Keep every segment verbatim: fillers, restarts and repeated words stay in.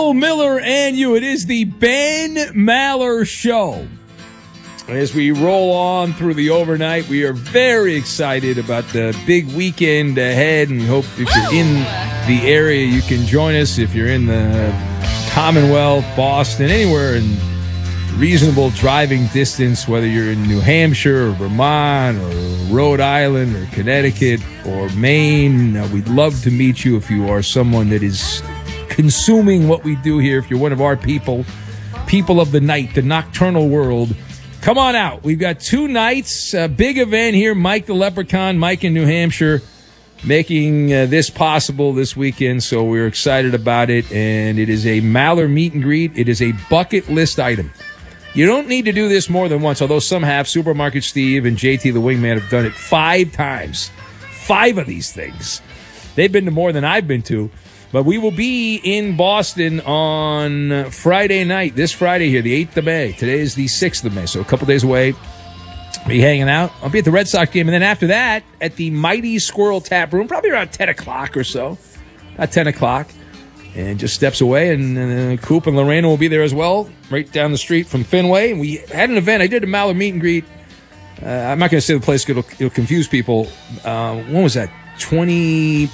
Bill Miller and you. It is the Ben Maller Show. As we roll on through the overnight, we are very excited about the big weekend ahead and hope if you're in the area, you can join us. If you're in the Commonwealth, Boston, anywhere in reasonable driving distance, whether you're in New Hampshire or Vermont or Rhode Island or Connecticut or Maine, uh, we'd love to meet you if you are someone that is consuming what we do here. If you're one of our people, people of the night, the nocturnal world, come on out. We've got two nights, a big event here. Mike the Leprechaun, Mike in New Hampshire, making uh, this possible this weekend, so we're excited about it. And it is a Maller meet and greet. It is a bucket list item. You don't need to do this more than once, although some have. Supermarket Steve and J T the Wingman have done it five times. Five of these things. They've been to more than I've been to. But we will be in Boston on Friday night, this Friday here, the eighth of May. Today is the sixth of May, so a couple days away. Be hanging out. I'll be at the Red Sox game. And then after that, at the Mighty Squirrel Tap Room, probably around ten o'clock or so. About ten o'clock. And just steps away. And uh, Coop and Lorena will be there as well, right down the street from Fenway. And we had an event. I did a Maller meet and greet. Uh, I'm not going to say the place because it'll, it'll confuse people. Uh, when was that? twenty...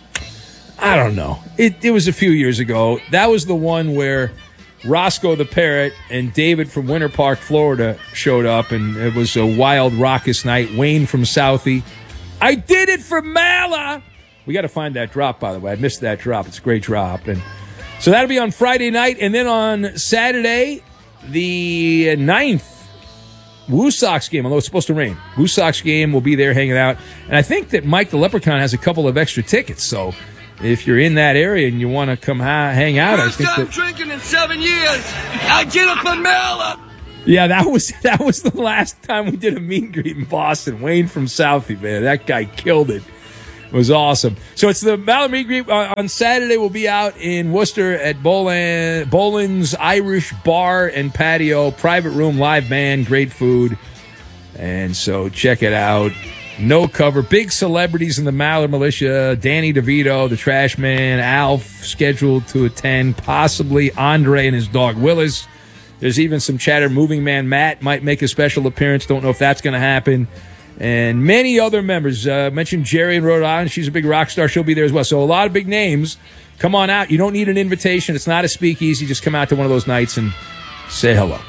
I don't know. It it was a few years ago. That was the one where Roscoe the Parrot and David from Winter Park, Florida showed up, and it was a wild, raucous night. Wayne from Southie. I did it for Mala! We got to find that drop, by the way. I missed that drop. It's a great drop. And so that'll be on Friday night. And then on Saturday, the ninth, Woo Sox game, although it's supposed to rain. Woo Sox game will be there hanging out. And I think that Mike the Leprechaun has a couple of extra tickets, so if you're in that area and you want to come ha- hang out, First I think time that, drinking in seven years. I get it from Miller. yeah, that was that was the last time we did a meet and greet in Boston. Wayne from Southie, man, that guy killed it. It was awesome. So it's the Maller meet and greet uh, on Saturday. We'll be out in Worcester at Boland, Boland's Irish Bar and Patio, private room, live band, great food, and so check it out. No cover. Big celebrities in the Maller Militia. Danny DeVito, the Trash Man, Alf, scheduled to attend. Possibly Andre and his dog Willis. There's even some chatter. Moving Man Matt might make a special appearance. Don't know if that's going to happen. And many other members. Uh, mentioned Jerry in Rhode Island. She's a big rock star. She'll be there as well. So a lot of big names. Come on out. You don't need an invitation. It's not a speakeasy. Just come out to one of those nights and say hello.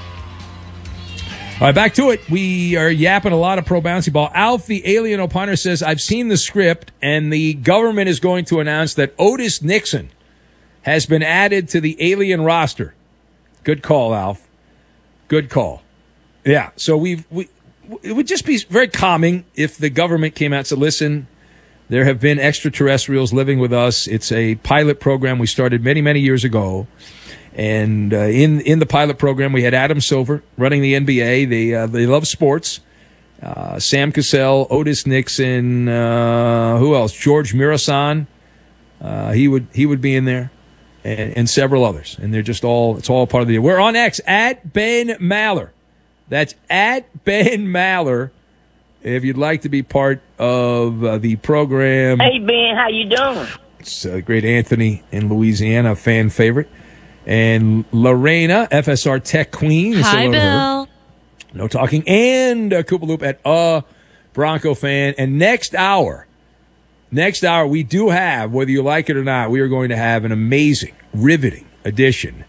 All right, back to it. We are yapping a lot of pro bouncy ball. Alf, the alien opiner, says, I've seen the script, and the government is going to announce that Otis Nixon has been added to the alien roster. Good call, Alf. Good call. Yeah, so we've we it would just be very calming if the government came out and said, listen, there have been extraterrestrials living with us. It's a pilot program we started many, many years ago. And uh, in in the pilot program, we had Adam Silver running the N B A. They uh, they love sports. Uh, Sam Cassell, Otis Nixon, uh, who else? George Mirasan. Uh, he would he would be in there, and, and several others. And they're just all it's all part of the deal. We're on X at Ben Maller. That's at Ben Maller. If you'd like to be part of uh, the program. Hey Ben, how you doing? It's uh, great Anthony in Louisiana, a fan favorite. And Lorena, F S R Tech Queen. Hi, Bill. No talking. And uh, Koopa Loop at a Bronco fan. And next hour, next hour, we do have, whether you like it or not, we are going to have an amazing, riveting edition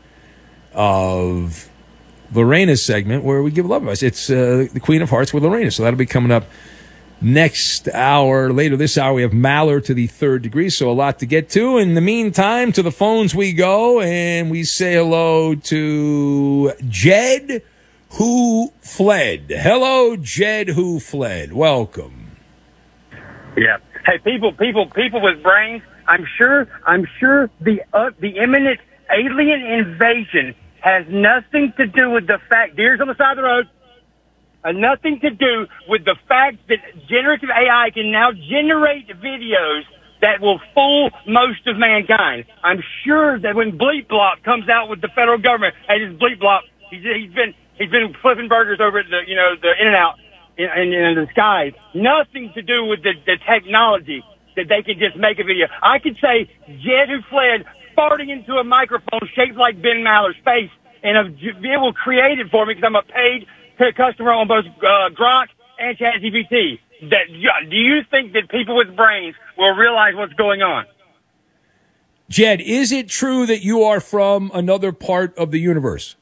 of Lorena's segment where we give love advice. It's uh, the Queen of Hearts with Lorena. So that'll be coming up next hour. Later this hour, we have Maller to the third degree, so a lot to get to. In the meantime, to the phones we go, and we say hello to Jed, who fled. Hello, Jed, who fled. Welcome. Yeah. Hey, people, people, people with brains. I'm sure, I'm sure the uh, the imminent alien invasion has nothing to do with the fact. Deer's on the side of the road. Uh, nothing to do with the fact that generative A I can now generate videos that will fool most of mankind. I'm sure that when Bleep Blop comes out with the federal government, hey, this is Bleep Blop. He's, he's been he's been flipping burgers over at the you know the In-N-Out in, in, in the skies. Nothing to do with the, the technology that they can just make a video. I could say Jed who fled farting into a microphone shaped like Ben Maller's face, and it will create it for me because I'm a paid customer on both uh, Grok and ChatGPT. That, do you think that people with brains will realize what's going on? Jed, is it true that you are from another part of the universe?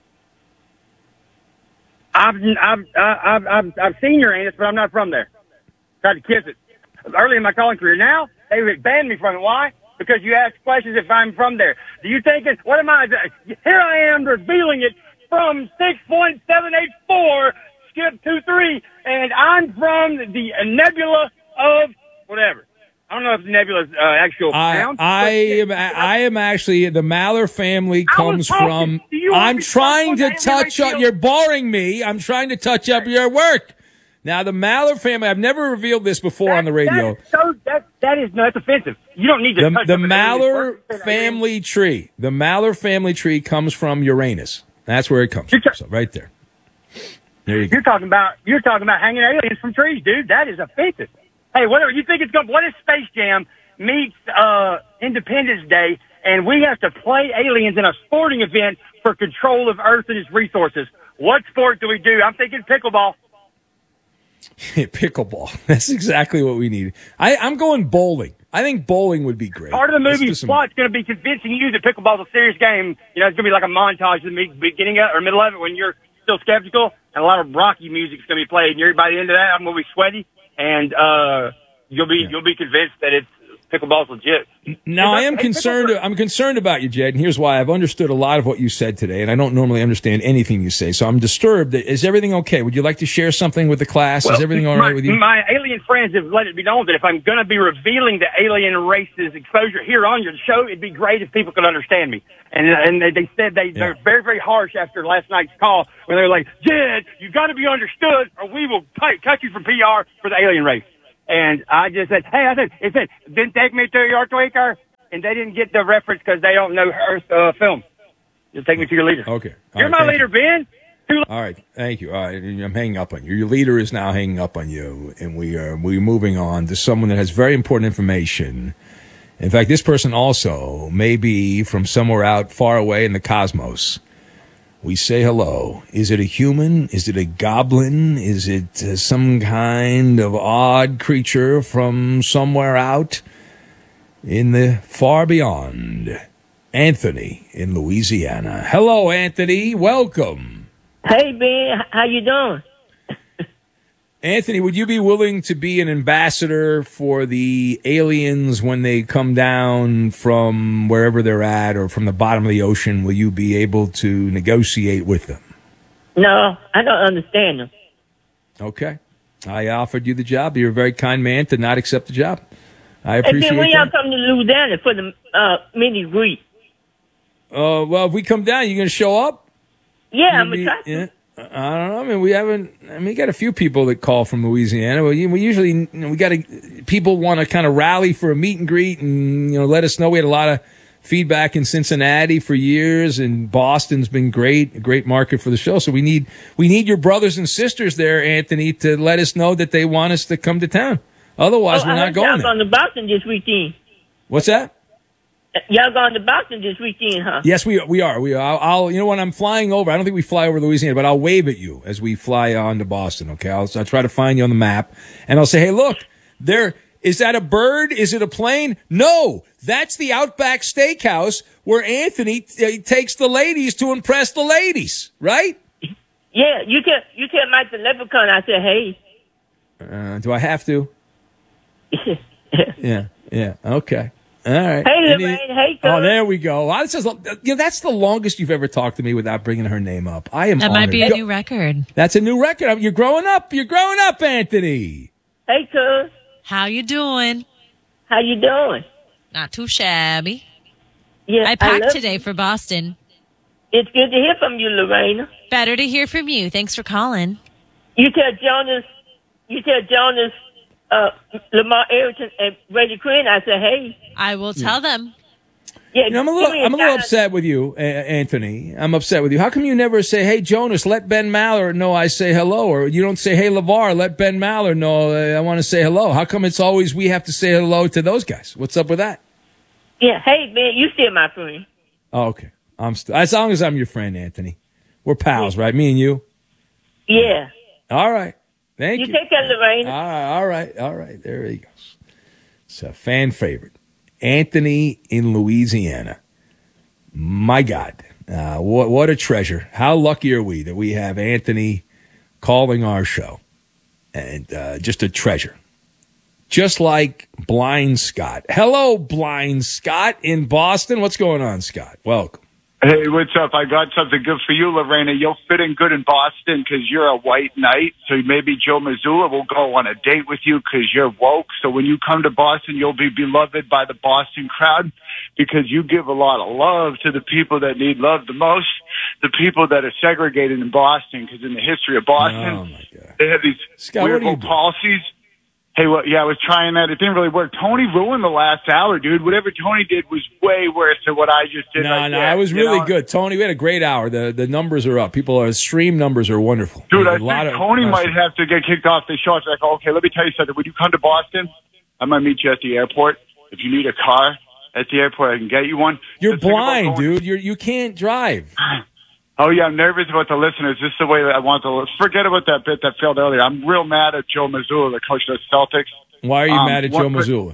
I've I've I've I've, I've seen Uranus, but I'm not from there. Tried to kiss it early in my calling career. Now they would ban me from it. Why? Because you ask questions if I'm from there. Do you think it? What am I? Here I am revealing it from six point seven eight four. Skip two three, and I'm from the nebula of whatever. I don't know if the nebula's uh, actual I, sound. I am. I am actually the Maller family comes from. I'm trying to touch up. You're boring me. I'm trying to touch up your work. Now the Maller family. I've never revealed this before that, on the radio. That is, so, that, that is no, that's offensive. You don't need to. The, touch the up Maller family tree. The Maller family tree comes from Uranus. That's where it comes from. So right there. There you go. You're talking about you're talking about hanging aliens from trees, dude. That is offensive. Hey, whatever you think it's going. What if Space Jam meets uh, Independence Day, and we have to play aliens in a sporting event for control of Earth and its resources? What sport do we do? I'm thinking pickleball. Pickleball. That's exactly what we need. I, I'm going bowling. I think bowling would be great. Part of the movie's some... plot's going to be convincing you that pickleball's a serious game. You know, it's going to be like a montage in the beginning of, or middle of it when you're still skeptical, and a lot of Rocky music's going to be played. And you're, by the end of that, I'm going to be sweaty, and uh, you'll be yeah. you'll be convinced that it's pickleball's legit. Now, I am concerned. I'm concerned about you, Jed, and here's why. I've understood a lot of what you said today, and I don't normally understand anything you say, so I'm disturbed. Is everything okay? Would you like to share something with the class? Well, Is everything all my, right with you? My alien friends have let it be known that if I'm going to be revealing the alien race's exposure here on your show, it'd be great if people could understand me. And and they, they said they, yeah. they're very, very harsh after last night's call when they were like, Jed, you've got to be understood or we will cut, cut you from P R for the alien race. And I just said, hey, I said, it said, didn't take me to your tweaker. And they didn't get the reference because they don't know Earth uh, film. Just take me to your leader. Okay. All You're right, my leader, you. Ben. Too All right. Thank you. All right. I'm hanging up on you. Your leader is now hanging up on you. And we are we're moving on to someone that has very important information. In fact, this person also may be from somewhere out far away in the cosmos. We say hello. Is it a human? Is it a goblin? Is it uh, some kind of odd creature from somewhere out in the far beyond? Anthony in Louisiana. Hello, Anthony. Welcome. Hey, Ben. How you doing? Anthony, would you be willing to be an ambassador for the aliens when they come down from wherever they're at or from the bottom of the ocean? Will you be able to negotiate with them? No, I don't understand them. Okay. I offered you the job. You're a very kind man to not accept the job. I appreciate that. And then when y'all that. come to Louisiana for the uh, mini greet? Uh, well, if we come down, you going to show up? Yeah, I'm going to try to. Yeah. I don't know. I mean, we haven't. I mean, we got a few people that call from Louisiana. We, we usually, you know, we got to. People want to kind of rally for a meet and greet, and you know, let us know. We had a lot of feedback in Cincinnati for years, and Boston's been great, a great market for the show. So we need we need your brothers and sisters there, Anthony, to let us know that they want us to come to town. Otherwise, oh, we're I not going. Y'all going to Boston this weekend? What's that? Y'all going to Boston this weekend, huh? Yes, we we are. We are. I'll, I'll. You know, when I'm flying over, I don't think we fly over Louisiana, but I'll wave at you as we fly on to Boston. Okay, I'll, I'll try to find you on the map, and I'll say, "Hey, look, there is that a bird? Is it a plane? No, that's the Outback Steakhouse where Anthony t- takes the ladies to impress the ladies, right?" Yeah, you tell you tell Mike the Leprechaun. I said, "Hey." Uh, do I have to? yeah. Yeah. Okay. All right. Hey, Lorraine. Hey, Cole. Oh, there we go. Well, this is, you know, that's the longest you've ever talked to me without bringing her name up. I am. That honored. might be a new record. That's a new record. You're growing up. You're growing up, Anthony. Hey, cuz. How you doing? How you doing? Not too shabby. Yeah, I packed I today you. for Boston. It's good to hear from you, Lorraine. Better to hear from you. Thanks for calling. You tell Jonas. You tell Jonas. Uh, Lamar Ayrton and Brady Quinn, I said, hey. I will tell yeah. them. Yeah, you know, I'm a little, I'm a little upset with you, uh, Anthony. I'm upset with you. How come you never say, hey, Jonas, let Ben Maller know I say hello? Or you don't say, hey, LeVar, let Ben Maller know uh, I want to say hello. How come it's always we have to say hello to those guys? What's up with that? Yeah. Hey, man, you still my friend. Oh, okay. I'm st- as long as I'm your friend, Anthony. We're pals, right? Me and you. Yeah. All right. Thank You you. take care, Lorraine. All right. All right. All right. There he goes. It's a fan favorite, Anthony in Louisiana. My God, uh, what what a treasure! How lucky are we that we have Anthony calling our show, and uh, just a treasure. Just like Blind Scott. Hello, Blind Scott in Boston. What's going on, Scott? Welcome. Hey, what's up? I got something good for you, Lorena. You'll fit in good in Boston because you're a white knight. So maybe Joe Mazzulla will go on a date with you because you're woke. So when you come to Boston, you'll be beloved by the Boston crowd because you give a lot of love to the people that need love the most, the people that are segregated in Boston. Because in the history of Boston, Oh, my God. they have these Scott, what weird are you little doing? policies. Hey, well, yeah, I was trying that. It didn't really work. Tony ruined the last hour, dude. Whatever Tony did was way worse than what I just did. No, right no, there, it was you really know? good. Tony, we had a great hour. The the numbers are up. People are stream numbers are wonderful. Dude, A I lot think of- Tony lot of- might have to get kicked off the show. It's like, okay, let me tell you something. When you come to Boston, I might meet you at the airport. If you need a car at the airport, I can get you one. You're The thing about blind, going- dude. You're you can't drive. Oh, yeah, I'm nervous about the listeners. This is the way that I want to. Forget about that bit that failed earlier. I'm real mad at Joe Mazzulla, the coach of the Celtics. Why are you Um, mad at what- Joe Mazzulla?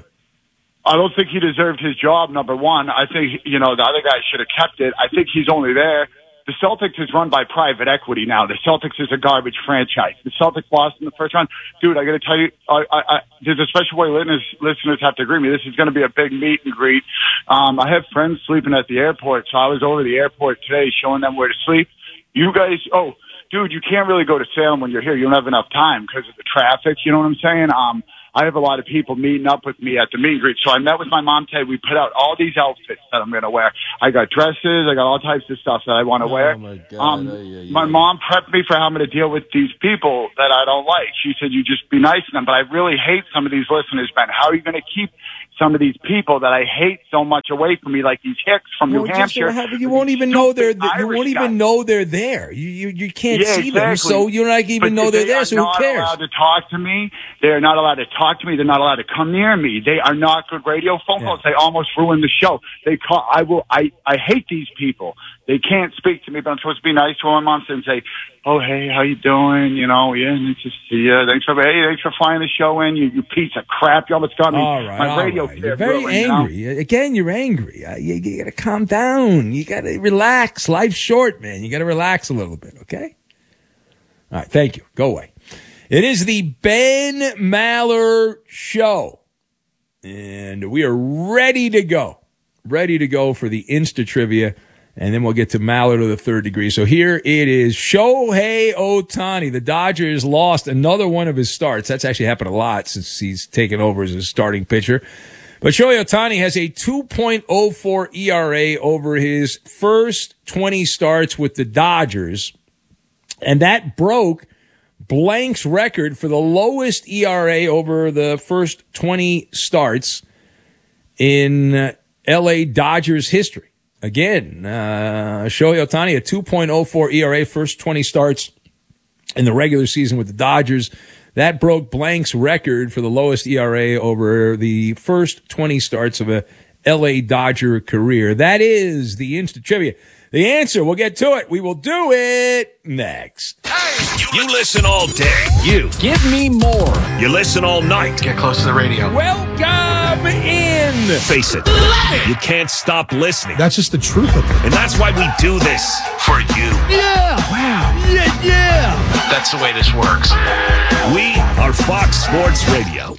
I don't think he deserved his job, number one. I think, you know, the other guy should have kept it. I think he's only there. The Celtics is run by private equity now. The Celtics is a garbage franchise. The Celtics lost in the first round. Dude, I got to tell you, I, I, I, there's a special way listeners, listeners have to agree with me. This is going to be a big meet and greet. Um, I have friends sleeping at the airport, so I was over the airport today showing them where to sleep. You guys, oh, dude, you can't really go to Salem when you're here. You don't have enough time because of the traffic. You know what I'm saying? Um, I have a lot of people meeting up with me at the meet and greet. So I met with my mom today. We put out all these outfits that I'm going to wear. I got dresses. I got all types of stuff that I want to Oh, wear. my God. Um, Oh, yeah, yeah. My mom prepped me for how I'm going to deal with these people that I don't like. She said, you just be nice to them. But I really hate some of these listeners, Ben. How are you going to keep some of these people that I hate so much away from me, like these hicks from Well, New just Hampshire? how- you won't even know they're Stupid you won't Irish even guys. know they're there. You you, you can't Yeah, see them, exactly. so you're not even But know they're they there. are So who not cares? allowed to talk to me. They are not allowed to talk to me. They're not allowed to come near me. They are not good radio phone calls. Yeah. They almost ruined the show. They call. I will. I I hate these people. They can't speak to me, but I'm supposed to be nice to them and say, "Oh, hey, how you doing? You know, yeah, nice to see you. Thanks for hey, thanks for flying the show in. You, you piece of crap. You almost got me. All right, My all radio right. fit You're very ruined, you know? angry. Again, you're angry. Uh, you, you got to calm down. You got to relax. Life's short, man. You got to relax a little bit, okay? All right, thank you. Go away. It is the Ben Maller Show, and we are ready to go. Ready to go for the Insta Trivia, and then we'll get to Maller to the third degree. So here it is. Shohei Ohtani. The Dodgers lost another one of his starts. That's actually happened a lot since he's taken over as a starting pitcher. But Shohei Ohtani has a two point oh four E R A over his first twenty starts with the Dodgers, and that broke Blank's record for the lowest E R A over the first twenty starts in uh, L A Dodgers history. Again, uh, Shohei Ohtani, a two point oh four E R A, first twenty starts in the regular season with the Dodgers. That broke Blank's record for the lowest E R A over the first twenty starts of a L A Dodger career. That is the Instant Trivia. The answer, we'll get to it. We will do it next. You listen all day. You. Give me more. You listen all night. Get close to the radio. Welcome in. Face it. You can't stop listening. That's just the truth of it. And that's why we do this for you. Yeah. Wow. Yeah, yeah. That's the way this works. We are Fox Sports Radio.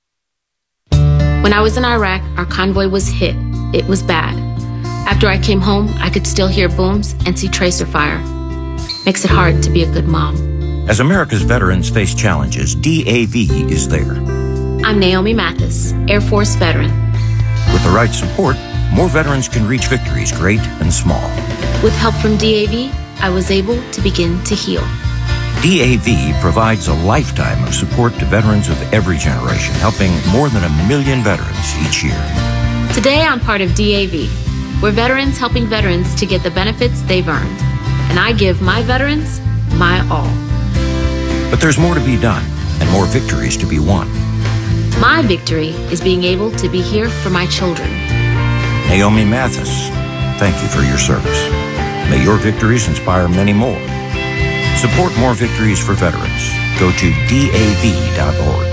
When I was in Iraq, our convoy was hit. It was bad. After I came home, I could still hear booms and see tracer fire. Makes it hard to be a good mom. As America's veterans face challenges, D A V is there. I'm Naomi Mathis, Air Force veteran. With the right support, more veterans can reach victories great and small. With help from D A V, I was able to begin to heal. D A V provides a lifetime of support to veterans of every generation, helping more than a million veterans each year. Today, I'm part of D A V. We're veterans helping veterans to get the benefits they've earned. And I give my veterans my all. But there's more to be done and more victories to be won. My victory is being able to be here for my children. Naomi Mathis, thank you for your service. May your victories inspire many more. Support more victories for veterans. Go to D A V dot org.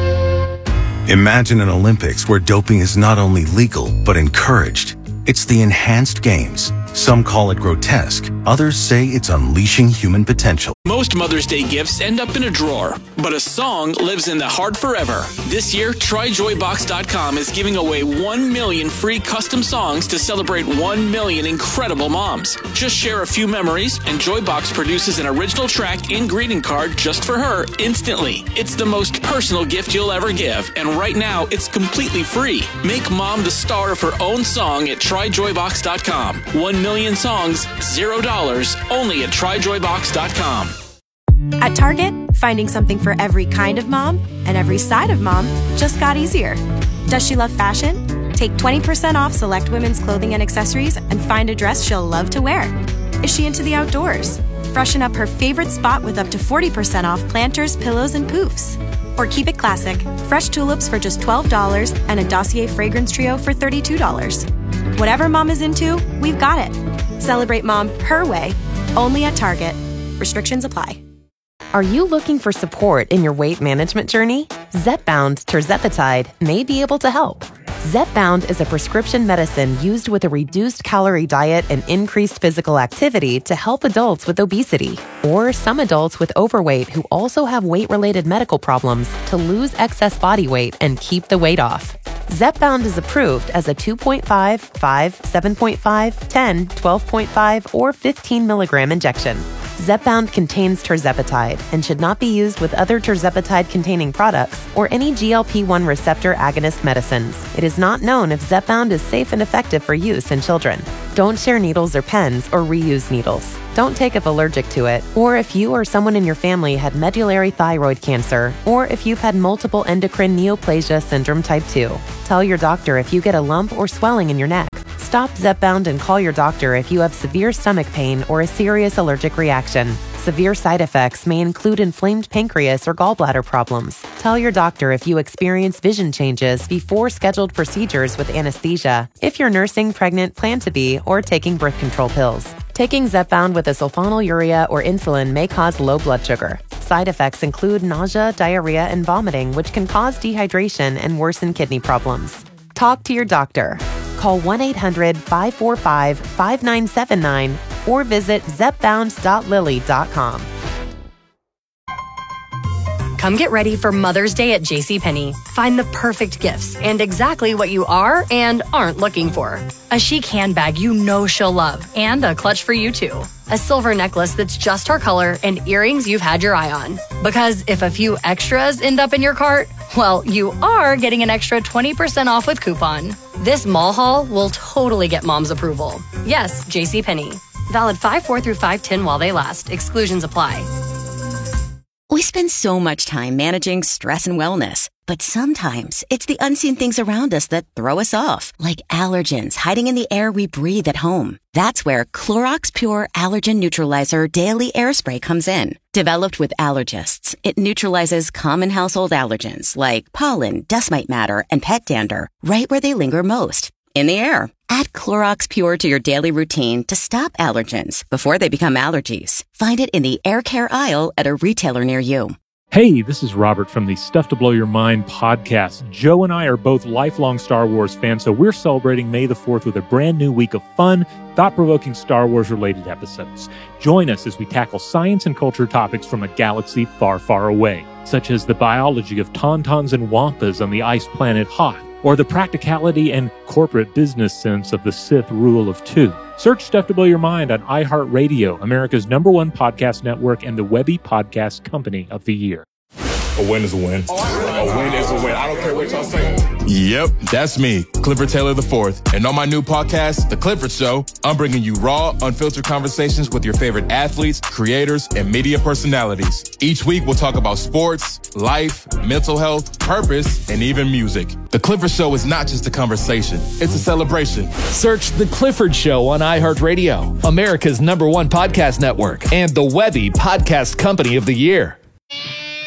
Imagine an Olympics where doping is not only legal, but encouraged. It's the enhanced games. Some call it grotesque. Others say it's unleashing human potential. Most Mother's Day gifts end up in a drawer, but a song lives in the heart forever. This year, Try Joy Box dot com is giving away one million free custom songs to celebrate one million incredible moms. Just share a few memories, and Joybox produces an original track and greeting card just for her instantly. It's the most personal gift you'll ever give, and right now, it's completely free. Make mom the star of her own song at Try Joy Box dot com. One million songs, zero dollars, only at Try Joy Box dot com. At Target, finding something for every kind of mom and every side of mom just got easier. Does she love fashion? Take twenty percent off select women's clothing and accessories and find a dress she'll love to wear. Is she into the outdoors? Freshen up her favorite spot with up to forty percent off planters, pillows, and poofs. Or keep it classic, fresh tulips for just twelve dollars and a Dossier fragrance trio for thirty-two dollars. Whatever mom is into, we've got it. Celebrate mom her way, only at Target. Restrictions apply. Are you looking for support in your weight management journey? Zepbound tirzepatide may be able to help. Zepbound is a prescription medicine used with a reduced calorie diet and increased physical activity to help adults with obesity, or some adults with overweight who also have weight-related medical problems to lose excess body weight and keep the weight off. Zepbound is approved as a two point five, five, seven point five, ten, twelve point five, or fifteen milligram injection. Zepbound contains tirzepatide and should not be used with other tirzepatide-containing products or any G L P one receptor agonist medicines. It is not known if Zepbound is safe and effective for use in children. Don't share needles or pens or reuse needles. Don't take if allergic to it, or if you or someone in your family had medullary thyroid cancer, or if you've had multiple endocrine neoplasia syndrome type two. Tell your doctor if you get a lump or swelling in your neck. Stop Zepbound and call your doctor if you have severe stomach pain or a serious allergic reaction. Severe side effects may include inflamed pancreas or gallbladder problems. Tell your doctor if you experience vision changes before scheduled procedures with anesthesia, if you're nursing, pregnant, plan to be, or taking birth control pills. Taking Zepbound with a sulfonylurea or insulin may cause low blood sugar. Side effects include nausea, diarrhea, and vomiting, which can cause dehydration and worsen kidney problems. Talk to your doctor. Call one eight hundred, five four five, five nine seven nine or visit zepbound dot lilly dot com. Come get ready for Mother's Day at JCPenney. Find the perfect gifts and exactly what you are and aren't looking for. A chic handbag you know she'll love and a clutch for you too. A silver necklace that's just her color and earrings you've had your eye on. Because if a few extras end up in your cart, well, you are getting an extra twenty percent off with coupon. This mall haul will totally get mom's approval. Yes, JCPenney. Valid five four through five ten while they last. Exclusions apply. We spend so much time managing stress and wellness, but sometimes it's the unseen things around us that throw us off, like allergens hiding in the air we breathe at home. That's where Clorox Pure Allergen Neutralizer Daily Air Spray comes in. Developed with allergists, it neutralizes common household allergens like pollen, dust mite matter, and pet dander right where they linger most, in the air. Add Clorox Pure to your daily routine to stop allergens before they become allergies. Find it in the air care aisle at a retailer near you. Hey, this is Robert from the Stuff to Blow Your Mind podcast. Joe and I are both lifelong Star Wars fans, so we're celebrating May the fourth with a brand new week of fun, thought-provoking Star Wars-related episodes. Join us as we tackle science and culture topics from a galaxy far, far away, such as the biology of tauntauns and wampas on the ice planet Hoth, or the practicality and corporate business sense of the Sith rule of two. Search Stuff to Blow Your Mind on iHeartRadio, America's number one podcast network and the Webby Podcast Company of the Year. A win is a win. A win is a win. I don't care what y'all say. Yep, that's me, Clifford Taylor the fourth. And on my new podcast, The Clifford Show, I'm bringing you raw, unfiltered conversations with your favorite athletes, creators, and media personalities. Each week, we'll talk about sports, life, mental health, purpose, and even music. The Clifford Show is not just a conversation, it's a celebration. Search The Clifford Show on iHeartRadio, America's number one podcast network, and the Webby Podcast Company of the Year.